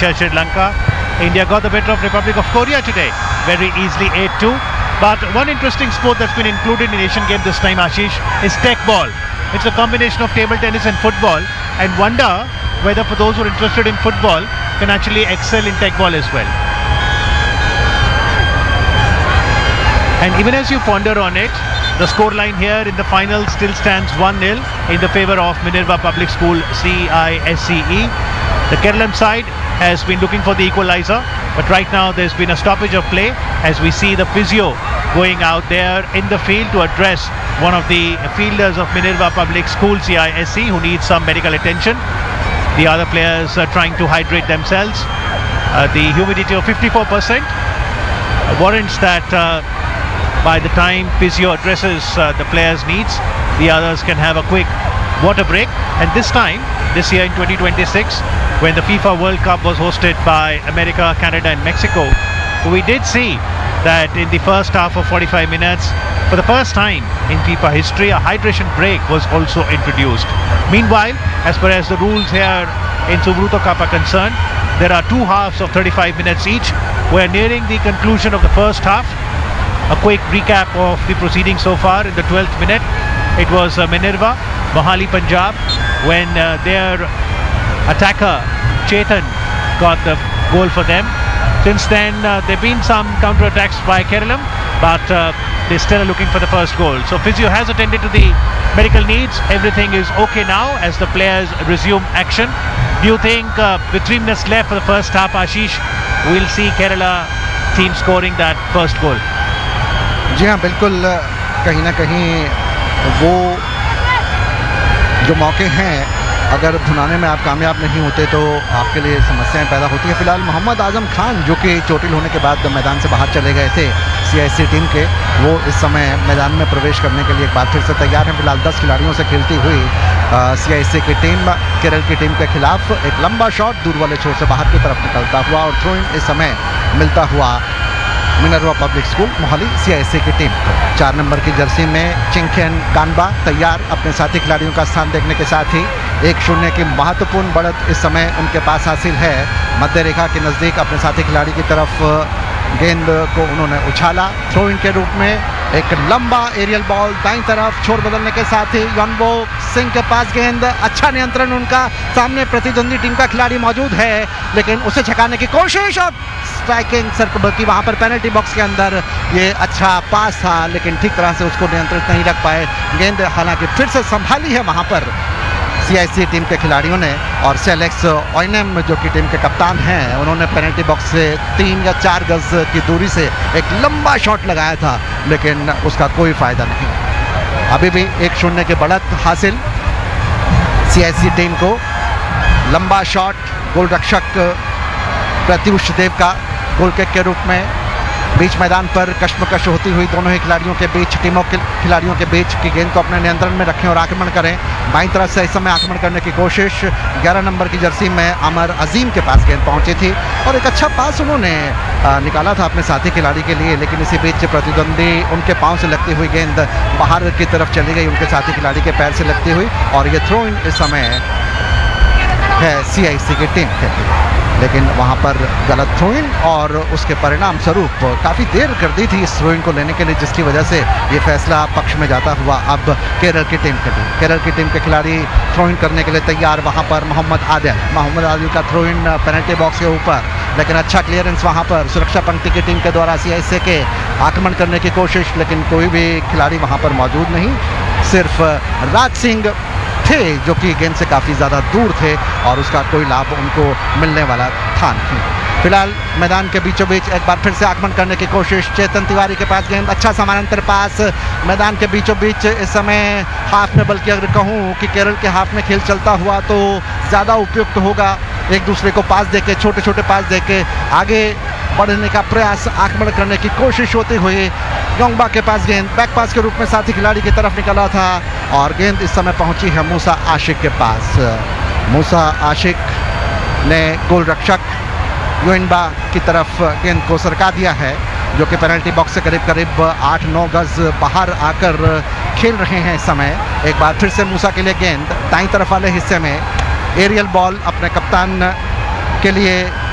Croatia, Sri Lanka. India got the better of Republic of Korea today, very easily 8-2. But one interesting sport that's been included in Asian Games this time, Ashish, is tech ball. It's a combination of table tennis and football, and wonder whether for those who are interested in football can actually excel in tech ball as well. And even as you ponder on it, the scoreline here in the final still stands 1-0 in the favour of Minerva Public School CISCE. The Kerala side has been looking for the equaliser, but right now there's been a stoppage of play as we see the physio going out there in the field to address one of the fielders of Minerva Public School CISC who needs some medical attention. The other players are trying to hydrate themselves. The humidity of 54% warrants that by the time physio addresses the players' needs, the others can have a quick water break. And this year in 2026, when the FIFA World Cup was hosted by America, Canada and Mexico, we did see that in the first half of 45 minutes, for the first time in FIFA history, a hydration break was also introduced. Meanwhile, as far as the rules here in Subruto Cup are concerned, there are two halves of 35 minutes each. We're nearing the conclusion of the first half. A quick recap of the proceedings so far. In the 12th minute, it was Minerva, Mohali Punjab, when their attacker Chetan got the goal for them. Since then, there have been some counter-attacks by Kerala, but they still are looking for the first goal. So physio has attended to the medical needs. Everything is okay now as the players resume action. Do you think with 3 minutes left for the first half, Ashish, we'll see Kerala team scoring that first goal? जी हाँ, बिल्कुल कहीं ना कहीं वो जो मौके हैं, अगर भुनाने में आप कामयाब नहीं होते तो आपके लिए समस्याएं पैदा होती हैं। फिलहाल मोहम्मद आजम खान, जो कि चोटिल होने के बाद मैदान से बाहर चले गए थे CISC टीम के, वो इस समय मैदान में प्रवेश करने के लिए एक बार फिर से तैयार हैं। फिलहाल 10 खिलाड़ियों से खेलती हुई CISC की टीम केरल की टीम के खिलाफ एक लंबा शॉट दूर वाले छोर से बाहर की तरफ निकलता हुआ और थ्रो इन इस समय मिलता हुआ Minerva public school Mohali CISC की टीम को। 4 नंबर की जर्सी में चिंगखेन कानबा तैयार अपने साथी खिलाड़ियों का स्थान देखने के साथ ही 1-0 की महत्वपूर्ण बढ़त इस समय उनके पास हासिल है। मध्य रेखा के नज़दीक अपने साथी खिलाड़ी की तरफ गेंद को उन्होंने उछाला थ्रो इन के रूप में। एक लंबा एरियल बॉल दाईं तरफ, छोर बदलने के साथ ही योनबो सिंह के पास गेंद, अच्छा नियंत्रण उनका, सामने प्रतिद्वंदी टीम का खिलाड़ी मौजूद है लेकिन उसे छकाने की कोशिश और स्ट्राइकिंग सर्कल की वहां पर पेनल्टी बॉक्स के अंदर। ये अच्छा पास था लेकिन ठीक तरह से उसको नियंत्रित नहीं रख पाए। गेंद हालांकि फिर से संभाली है वहां पर CISC टीम के खिलाड़ियों ने और सेलेक्स ओइनेम जो कि टीम के कप्तान हैं, उन्होंने पेनल्टी बॉक्स से 3 या 4 गज की दूरी से एक लंबा शॉट लगाया था लेकिन उसका कोई फायदा नहीं। अभी भी 1-0 की बढ़त हासिल CISC टीम को। लंबा शॉट गोल रक्षक प्रत्युष देव का गोल किक के रूप में बीच मैदान पर कश्मकश होती हुई दोनों ही खिलाड़ियों के बीच, टीमों के खिलाड़ियों के बीच की गेंद को अपने नियंत्रण में रखें और आक्रमण करें। बाईं तरफ से इस समय आक्रमण करने की कोशिश 11 नंबर की जर्सी में अमर अजीम के पास गेंद पहुंची थी और एक अच्छा पास उन्होंने निकाला था अपने साथी खिलाड़ी के लिए, लेकिन इसी बीच प्रतिद्वंदी उनके पांव से लगती हुई गेंद बाहर की तरफ चली गई, उनके साथी खिलाड़ी के पैर से लगती हुई और ये थ्रो इन इस समय है CISC की टीम के लिए। लेकिन वहां पर गलत थ्रो इन और उसके परिणाम स्वरूप काफ़ी देर कर दी थी इस थ्रो इन को लेने के लिए, जिसकी वजह से ये फैसला पक्ष में जाता हुआ अब केरल की टीम के खिलाड़ी थ्रो इन करने के लिए तैयार। वहां पर मोहम्मद आदिल का थ्रो इन पेनल्टी बॉक्स के ऊपर, लेकिन अच्छा क्लियरेंस वहां पर सुरक्षा पंक्ति की टीम के द्वारा CISC के आक्रमण करने की कोशिश, लेकिन कोई भी खिलाड़ी वहां पर मौजूद नहीं। सिर्फ राज सिंह थे जो कि गेंद से काफ़ी ज़्यादा दूर थे और उसका कोई लाभ उनको मिलने वाला था नहीं। फिलहाल मैदान के बीचों बीच एक बार फिर से आक्रमण करने की कोशिश, चेतन तिवारी के पास गेंद, अच्छा समानांतर पास मैदान के बीचों बीच इस समय हाफ में, बल्कि अगर कहूँ कि केरल के हाफ में खेल चलता हुआ तो ज़्यादा उपयुक्त होगा। एक दूसरे को पास देके, छोटे छोटे पास देके आगे बढ़ने का प्रयास, आक्रमण करने की कोशिश होती हुई योंगबा के पास गेंद बैक पास के रूप में साथी खिलाड़ी की तरफ निकला था और गेंद इस समय पहुंची है मूसा आशिक के पास। मूसा आशिक ने गोल रक्षक योइनबा की तरफ गेंद को सरका दिया है, जो कि पेनल्टी बॉक्स से करीब करीब 8-9 गज बाहर आकर खेल रहे हैं इस समय। एक बार फिर से मूसा के लिए गेंद दाईं तरफ वाले हिस्से में, एरियल बॉल अपने कप्तान के लिए